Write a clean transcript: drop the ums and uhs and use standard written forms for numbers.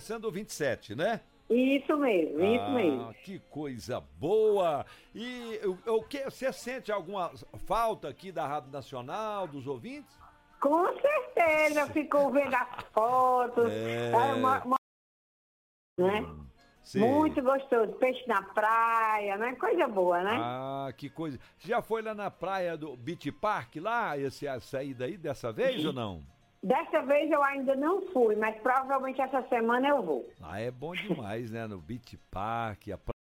sendo o 27, né? Isso mesmo, isso mesmo. Que coisa boa! E o que você sente alguma falta aqui da Rádio Nacional, dos ouvintes? Com certeza, ficou vendo as fotos, né? Sim. Muito gostoso, peixe na praia, né? Coisa boa, né? Que coisa. Você já foi lá na praia do Beach Park, lá, a saída aí, dessa vez ou não? Dessa vez eu ainda não fui, mas provavelmente essa semana eu vou. É bom demais, né? No Beach Park, a